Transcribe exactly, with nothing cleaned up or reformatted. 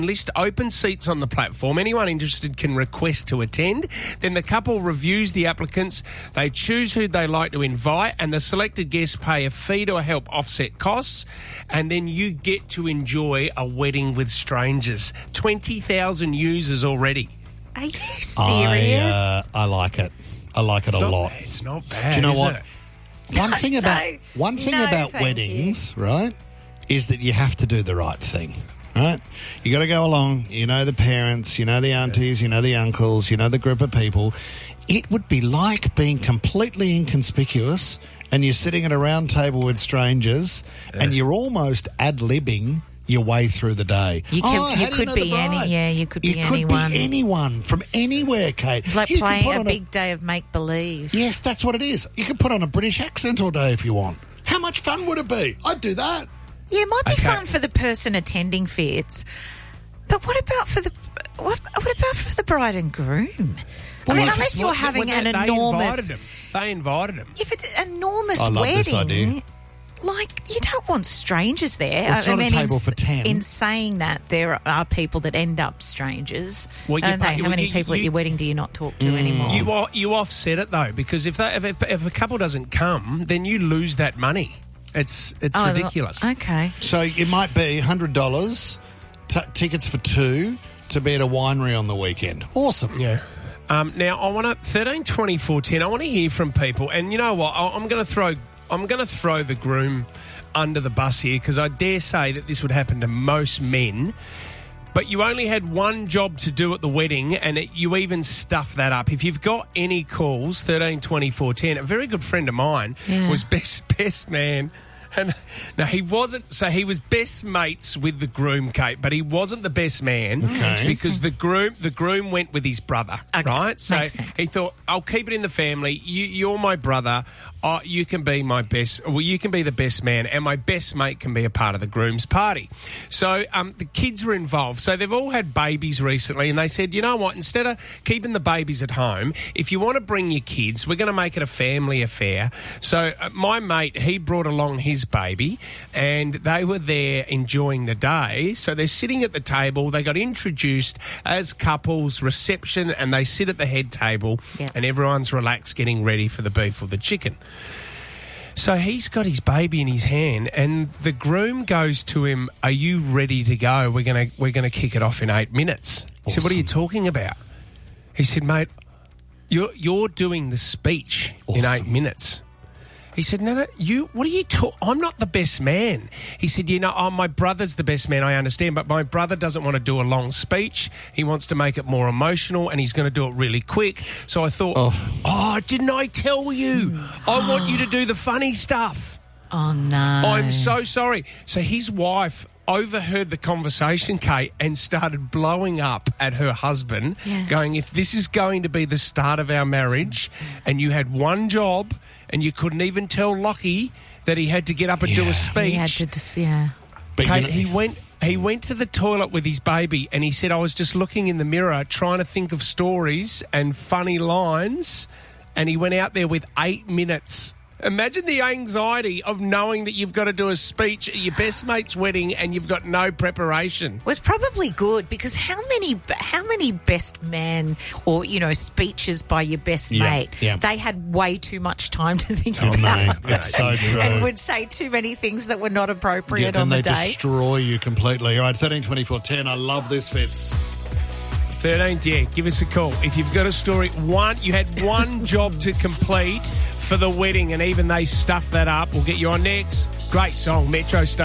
list open seats on the platform. Anyone interested can request to attend. Then the couple reviews the applicants. They choose who they like to invite, and the selected guests pay a fee to help offset costs. And then you get to enjoy a wedding with strangers. twenty thousand users already. Are you serious? I, uh, I like it. I like it It's a not, lot. It's not bad. Do you know is what? it? One No, thing about no. one thing No, about thank weddings, right, is that you have to do the right thing. Right? You got to go along. You know the parents, you know the aunties, you know the uncles, you know the group of people. It would be like being completely inconspicuous and you're sitting at a round table with strangers and you're almost ad-libbing your way through the day. You, can, oh, you how do could know be the bride? any, yeah, you could You be could anyone. be anyone from anywhere, Kate. It's like You can playing put a on big day of make-believe. Yes, that's what it is. You can put on a British accent all day if you want. How much fun would it be? I'd do that. Yeah, it might be Okay. fun for the person attending Fitz, but what about for the what? What about for the bride and groom? I mean, Well, unless you're well, having well, an they, They enormous, invited him. They invited him. if it's an enormous I love wedding, this idea. like you don't want strangers there. Well, it's I not a mean, table in, for ten. In saying that, there are people that end up strangers. Well, you I don't pay- know how well, many you- people at you- your wedding do you not talk Mm. to anymore? You o- you offset it though, because if they, if, if, if a couple doesn't come, then you lose that money. It's it's Oh, ridiculous. Okay. So it might be one hundred dollars t- tickets for two to be at a winery on the weekend. Awesome. Yeah. Um, now I want to thirteen twenty four ten. I want to hear from people, and you know what? I- I'm going to throw I'm going to throw the groom under the bus here because I dare say that this would happen to most men. But you only had one job to do at the wedding, and it, you even stuffed that up. If you've got any calls, thirteen twenty four ten. A very good friend of mine Yeah. was best best man. And now he wasn't, so he was best mates with the groom, Kate, but he wasn't the best man Okay. because the groom the groom went with his brother, Okay, right? So makes sense. he thought, I'll keep it in the family. You, you're my brother. Oh, you can be my best. Well, you can be the best man, and my best mate can be a part of the groom's party. So um, the kids were involved. So they've all had babies recently, and they said, you know what? Instead of keeping the babies at home, if you want to bring your kids, we're going to make it a family affair. So uh, my mate, he brought along his baby, and they were there enjoying the day. So they're sitting at the table. They got introduced as couples, reception, and they sit at the head table, Yep. and everyone's relaxed, getting ready for the beef or the chicken. So he's got his baby in his hand, and the groom goes to him, "Are you ready to go? We're gonna we're gonna kick it off in eight minutes." He said, "What are you talking about?" He said, "Mate, you're you're doing the speech in eight Awesome. minutes." He said, no, no, you, what are you talking? I'm not the best man. He said, you know, oh, my brother's the best man, I understand, but my brother doesn't want to do a long speech. He wants to make it more emotional, and he's going to do it really quick. So I thought, oh, oh didn't I tell you? I want you to do the funny stuff. Oh no! I'm so sorry. So his wife overheard the conversation, Kate, and started blowing up at her husband, Yeah. going, if this is going to be the start of our marriage and you had one job and you couldn't even tell Lockie that he had to get up and do Yeah. a speech. He had to just yeah. But you Kate, know- he went he went to the toilet with his baby, and he said, I was just looking in the mirror trying to think of stories and funny lines, and he went out there with eight minutes. Imagine the anxiety of knowing that you've got to do a speech at your best mate's wedding and you've got no preparation. Was probably good because how many how many best man or you know speeches by your best Yeah, mate? yeah. They had way too much time to think Oh, about, no, it's so true. and would say too many things that were not appropriate Yeah, on then the they day. destroy you completely. All right, thirteen twenty-four ten. I love this, Fitz. thirteen, yeah, give us a call. If you've got a story, one, you had one job to complete for the wedding and even they stuffed that up, we'll get you on next. Great song, Metro Station.